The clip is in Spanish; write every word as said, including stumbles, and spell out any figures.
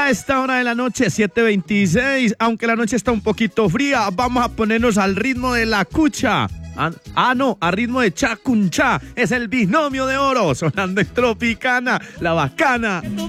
a esta hora de la noche, siete veintiséis, aunque la noche está un poquito fría, vamos a ponernos al ritmo de la cucha. Ah, ah, no, a ritmo de chacunchá. Es el binomio de oro sonando en Tropicana, la bacana.